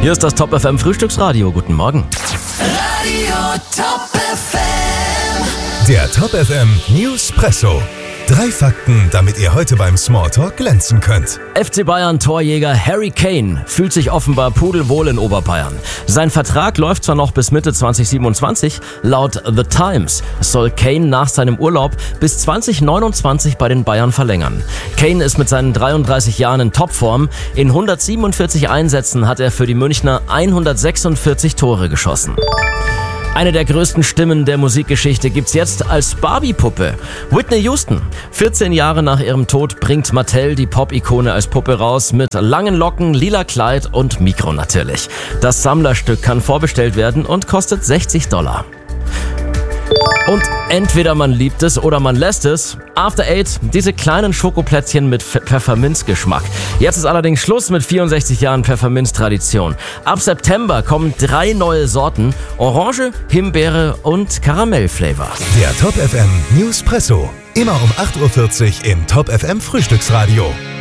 Hier ist das Top FM Frühstücksradio. Guten Morgen. Radio Top FM. Der Top FM Newspresso. 3 Fakten, damit ihr heute beim Smalltalk glänzen könnt. FC Bayern Torjäger Harry Kane fühlt sich offenbar pudelwohl in Oberbayern. Sein Vertrag läuft zwar noch bis Mitte 2027, laut The Times soll Kane nach seinem Urlaub bis 2029 bei den Bayern verlängern. Kane ist mit seinen 33 Jahren in Topform. In 147 Einsätzen hat er für die Münchner 146 Tore geschossen. Eine der größten Stimmen der Musikgeschichte gibt's jetzt als Barbie-Puppe. Whitney Houston. 14 Jahre nach ihrem Tod bringt Mattel die Pop-Ikone als Puppe raus mit langen Locken, lila Kleid und Mikro natürlich. Das Sammlerstück kann vorbestellt werden und kostet $60. Und entweder man liebt es oder man lässt es. After 8, diese kleinen Schokoplätzchen mit Pfefferminzgeschmack. Jetzt ist allerdings Schluss mit 64 Jahren Pfefferminz-Tradition. Ab September kommen 3 neue Sorten: Orange, Himbeere und Karamellflavor. Der Top FM Newspresso. Immer um 8:40 Uhr im Top FM Frühstücksradio.